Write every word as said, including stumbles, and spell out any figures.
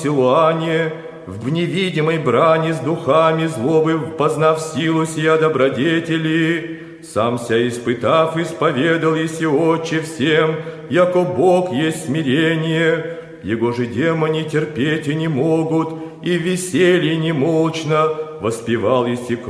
Силуане, в невидимой брани с духами злобы, познав силу сия добродетели, сам ся испытав, исповедал еси Отче всем, яко Бог есть смирение, Его же демони терпеть и не могут, и веселье немолчно воспевал еси